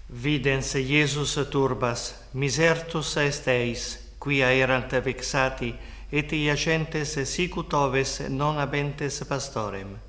Videns Iesus turbas, misertus est eis, quia erant vexati, et iacentes sicut oves non habentes pastorem.